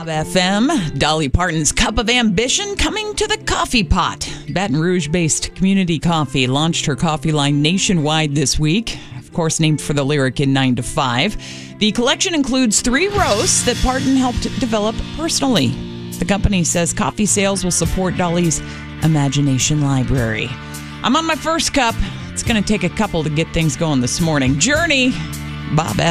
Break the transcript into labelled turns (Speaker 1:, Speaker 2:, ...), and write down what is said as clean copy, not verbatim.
Speaker 1: Bob FM, Dolly Parton's Cup of Ambition coming to the coffee pot. Baton Rouge-based Community Coffee launched her coffee line nationwide this week, of course named for the lyric in 9 to 5. The collection includes 3 roasts that Parton helped develop personally. The company says coffee sales will support Dolly's imagination library. I'm on my first cup. It's going to take a couple to get things going this morning. Journey, Bob